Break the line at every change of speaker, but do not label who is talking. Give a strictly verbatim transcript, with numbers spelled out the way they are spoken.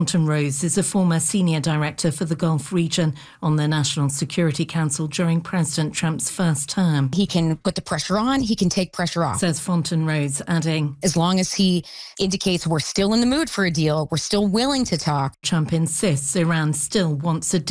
Fontaine Rose is a former senior director for the Gulf region on the National Security Council during President Trump's first term.
He can put the pressure on, he can take pressure off.
Says Fontaine Rose, adding,
as long as he indicates we're still in the mood for a deal, we're still willing to talk.
Trump insists Iran still wants a deal.